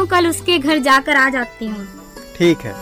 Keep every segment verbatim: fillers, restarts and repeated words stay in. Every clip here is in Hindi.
हूँ, कल उसके घर जाकर आ जाती हूँ। ठीक है।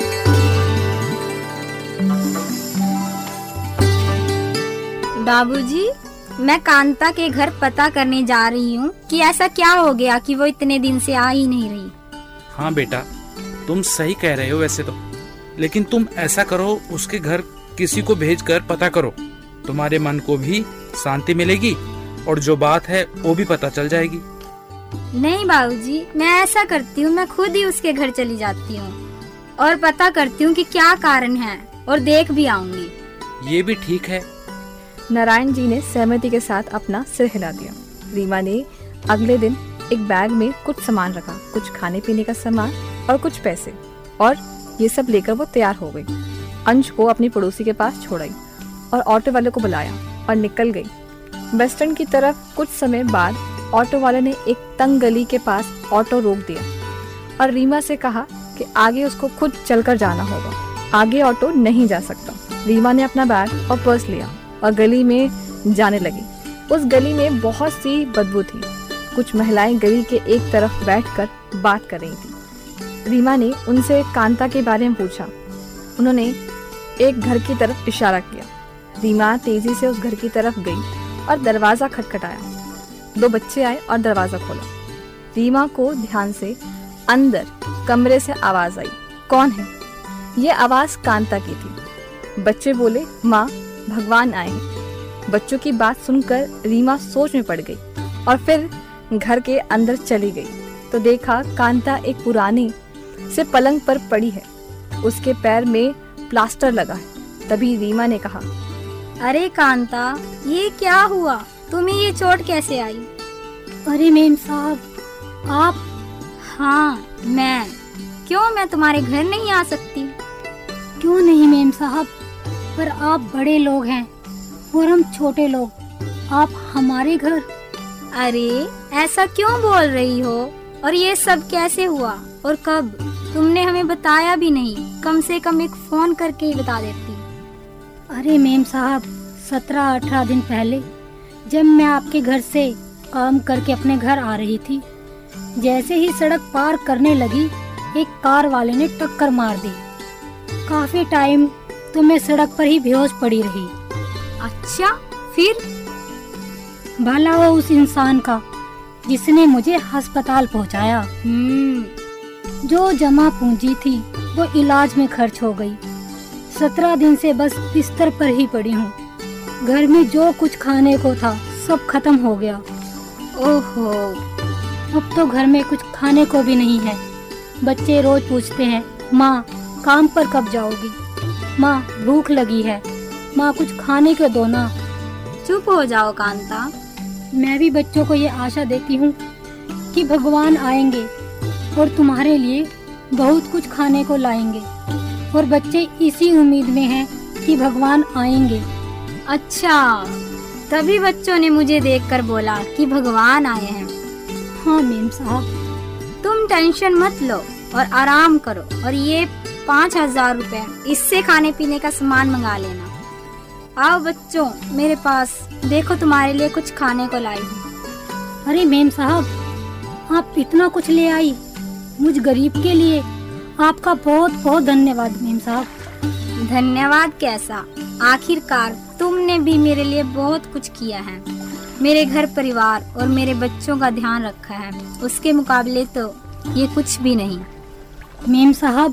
बाबूजी, मैं कांता के घर पता करने जा रही हूँ कि ऐसा क्या हो गया कि वो इतने दिन से आ ही नहीं रही। हाँ बेटा, तुम सही कह रहे हो वैसे तो, लेकिन तुम ऐसा करो, उसके घर किसी को भेजकर पता करो, तुम्हारे मन को भी शांति मिलेगी और जो बात है वो भी पता चल जाएगी। नहीं बाबूजी, मैं ऐसा करती हूँ, मैं खुद ही उसके घर चली जाती हूँ और पता करती हूँ कि क्या कारण है और देख भी आऊंगी। ये भी ठीक है। नारायण जी ने सहमति के साथ अपना सिर हिला दिया। रीमा ने अगले दिन एक बैग में कुछ सामान रखा, कुछ खाने पीने का सामान और कुछ पैसे, और ये सब लेकर वो तैयार हो गई। अंश को अपनी पड़ोसी के पास छोड़ाई और ऑटो वाले को बुलाया और निकल गई। बस स्टैंड की तरफ कुछ समय बाद ऑटो वाले ने एक तंग गली के पास ऑटो रोक दिया और रीमा से कहा कि आगे उसको खुद चलकर जाना होगा, आगे ऑटो नहीं जा सकता। रीमा ने अपना बैग और पर्स लिया और गली में जाने लगी। उस गली में बहुत सी बदबू थी। कुछ महिलाएं गली के एक तरफ बैठकर बात कर रही थी। रीमा ने उनसे कांता के बारे में पूछा। उन्होंने एक घर की तरफ इशारा किया। रीमा तेजी से उस घर की तरफ गई और दरवाजा खटखटाया। दो बच्चे आए और दरवाजा खोला। रीमा को ध्यान से अंदर कमरे से आवाज आई, कौन है? ये आवाज कांता की थी। बच्चे बोले, माँ, भगवान आए हैं। बच्चों की बात सुनकर रीमा सोच में पड़ गई और फिर घर के अंदर चली गई तो देखा कांता एक पुराने से पलंग पर पड़ी है, उसके पैर में प्लास्टर लगा है। तभी रीमा ने कहा, अरे कांता, ये क्या हुआ? तुम्हें ये चोट कैसे आई? अरे मेम साहब, आप? हाँ मैं। क्यों, मैं तुम्हारे घर नहीं आ सकती? क्यों नहीं मेम साहब, पर आप बड़े लोग हैं और हम छोटे लोग, आप हमारे घर। अरे ऐसा क्यों बोल रही हो? और ये सब कैसे हुआ और कब? तुमने हमें बताया भी नहीं, कम से कम एक फोन करके ही बता देती। अरे मेम साहब, सत्रह अठारह दिन पहले जब मैं आपके घर से काम करके अपने घर आ रही थी, जैसे ही सड़क पार करने लगी एक कार वाले ने टक्कर मार दी। काफी टाइम तो मैं सड़क पर ही बेहोश पड़ी रही। अच्छा, फिर? भला वो उस इंसान का जिसने मुझे अस्पताल पहुंचाया। हम्म जो जमा पूंजी थी वो इलाज में खर्च हो गई। सत्रह दिन से बस बिस्तर पर ही पड़ी हूँ। घर में जो कुछ खाने को था सब खत्म हो गया। ओहो, अब तो घर में कुछ खाने को भी नहीं है। बच्चे रोज पूछते हैं, माँ काम पर कब जाओगी? माँ भूख लगी है, माँ कुछ खाने को दो ना। चुप हो जाओ कांता। मैं भी बच्चों को ये आशा देती हूँ कि भगवान आएंगे और तुम्हारे लिए बहुत कुछ खाने को लाएंगे, और बच्चे इसी उम्मीद में हैं कि भगवान आएंगे। अच्छा, तभी बच्चों ने मुझे देखकर बोला कि भगवान आए हैं। हाँ मेम साहब। तुम टेंशन मत लो और आराम करो, और ये पाँच हजार रुपए, इससे खाने पीने का सामान मंगा लेना। आओ बच्चों मेरे पास, देखो तुम्हारे लिए कुछ खाने को लाई हूँ। अरे मेम साहब, आप इतना कुछ ले आई मुझ गरीब के लिए, आपका बहुत बहुत धन्यवाद मेम साहब। धन्यवाद कैसा, आखिरकार तुमने भी मेरे लिए बहुत कुछ किया है। मेरे घर परिवार और मेरे बच्चों का ध्यान रखा है, उसके मुकाबले तो ये कुछ भी नहीं। मेम साहब,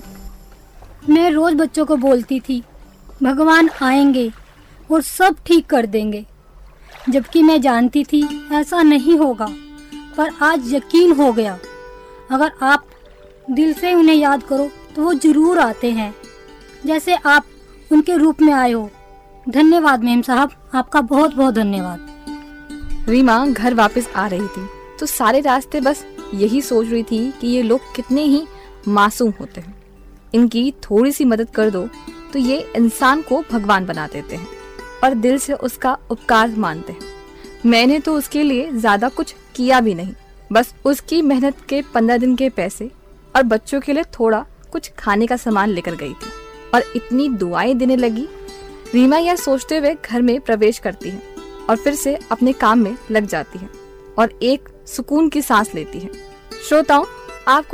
मैं रोज बच्चों को बोलती थी भगवान आएंगे और सब ठीक कर देंगे, जबकि मैं जानती थी ऐसा नहीं होगा, पर आज यकीन हो गया। अगर आप दिल से उन्हें याद करो तो वो जरूर आते हैं, जैसे आप उनके रूप में आए हो। धन्यवाद मेम साहब, आपका बहुत बहुत धन्यवाद। रीमा घर वापस आ रही थी तो सारे रास्ते बस यही सोच रही थी कि ये लोग कितने ही मासूम होते हैं। इनकी थोड़ी सी मदद कर दो तो ये इंसान को भगवान बना देते हैं और दिल से उसका उपकार मानते हैं। मैंने तो उसके लिए ज्यादा कुछ किया भी नहीं, बस उसकी मेहनत के पंद्रह दिन के पैसे और बच्चों के लिए थोड़ा कुछ खाने का सामान लेकर गई थी और इतनी दुआएं देने लगी। रीमा यह सोचते हुए घर में प्रवेश करती है और फिर से अपने काम में लग जाती है और एक सुकून की सांस लेती है। श्रोताओं, आपको